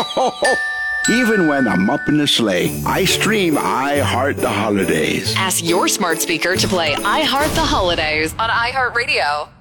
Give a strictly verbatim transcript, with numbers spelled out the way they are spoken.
Even when I'm up in the sleigh, I stream I Heart the Holidays. Ask your smart speaker to play I Heart the Holidays on iHeartRadio.